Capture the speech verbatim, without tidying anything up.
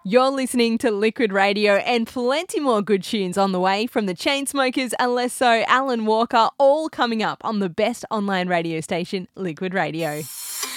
You're listening to Liquid Radio, and plenty more good tunes on the way from the Chainsmokers, Alesso, Alan Walker, all coming up on the best online radio station, Liquid Radio.